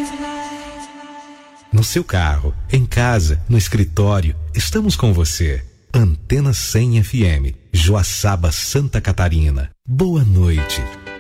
No seu carro, em casa, no escritório, estamos com você. Antena 100 FM, Joaçaba, Santa Catarina. Boa noite.